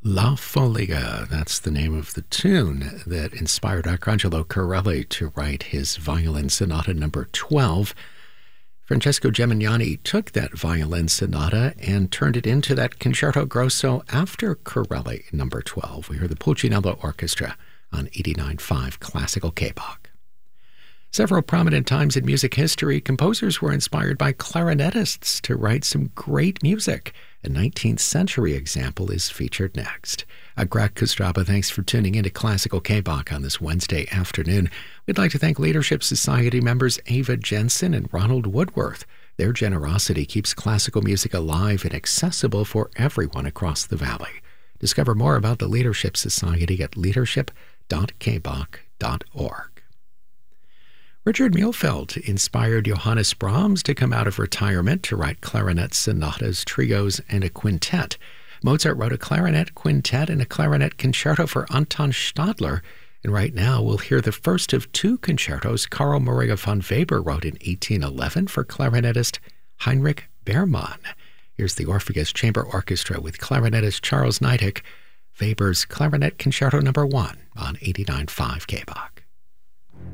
La Follia, that's the name of the tune that inspired Arcangelo Corelli to write his Violin Sonata number 12. Francesco Gemignani took that violin sonata and turned it into that concerto grosso after Corelli number 12. We heard the Pulcinella Orchestra on 89.5 Classical K-Bach. Several prominent times in music history, composers were inspired by clarinetists to write some great music. A 19th century example is featured next. Greg Kostraba, thanks for tuning into Classical K-Bach on this Wednesday afternoon. We'd like to thank Leadership Society members Ava Jensen and Ronald Woodworth. Their generosity keeps classical music alive and accessible for everyone across the valley. Discover more about the Leadership Society at leadership.kbach.org. Richard Mühlfeld inspired Johannes Brahms to come out of retirement to write clarinet sonatas, trios, and a quintet. Mozart wrote a clarinet quintet and a clarinet concerto for Anton Stadler, and right now we'll hear the first of two concertos Carl Maria von Weber wrote in 1811 for clarinetist Heinrich Beermann. Here's the Orpheus Chamber Orchestra with clarinetist Charles Neidich, Weber's Clarinet Concerto No. 1 on 89.5 K-Bach.